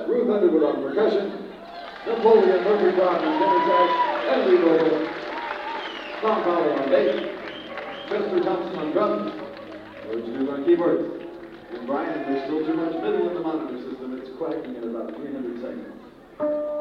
Ruth Underwood on percussion, Napoleon Murphy Brown on tenor sax and lead vocal, Tom Fowler on bass, Chester Thompson on drums, George Duke on keyboards. And Brian, there's still too much middle in the monitor system. It's quacking at about 300 seconds.